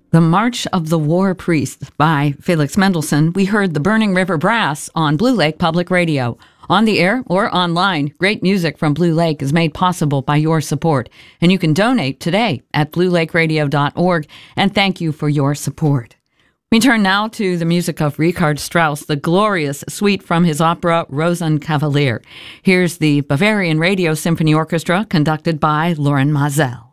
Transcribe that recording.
The March of the War Priest by Felix Mendelssohn. We heard the Burning River Brass on Blue Lake Public Radio. On the air or online, great music from Blue Lake is made possible by your support. And you can donate today at bluelakeradio.org. And thank you for your support. We turn now to the music of Richard Strauss, the glorious suite from his opera Rosenkavalier. Here's the Bavarian Radio Symphony Orchestra conducted by Loren Maazel.